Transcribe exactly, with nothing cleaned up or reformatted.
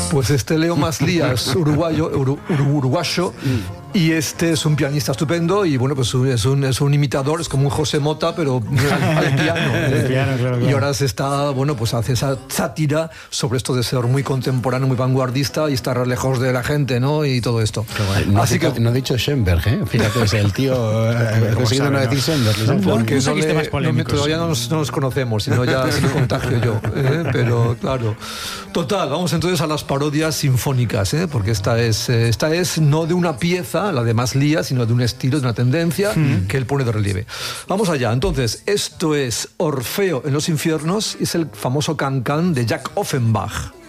Pues este Leo Maslia es uruguayo, uru, uru, uruguayo y este es un pianista estupendo y bueno, pues es un, es un imitador, es como un José Mota, pero al, al piano. ¿eh? piano claro, claro. Y ahora se está, bueno, pues hace esa sátira sobre esto de ser muy contemporáneo, muy vanguardista y estar lejos de la gente, ¿no? Y todo esto. Bueno, no, Así que, no he dicho Schoenberg, ¿eh? Fíjate, es el tío ha conseguido no decir Schoenberg. ¿no? Porque no le, no me, todavía no nos, no nos conocemos, sino ya se lo contagio yo. ¿eh? Pero claro. Total, vamos entonces a las parodias sinfónicas, ¿eh? Porque esta es, esta es no de una pieza, la de Maslia, sino de un estilo, de una tendencia mm. que él pone de relieve. Vamos allá, entonces, esto es Orfeo en los infiernos, es el famoso can-can de Jack Offenbach.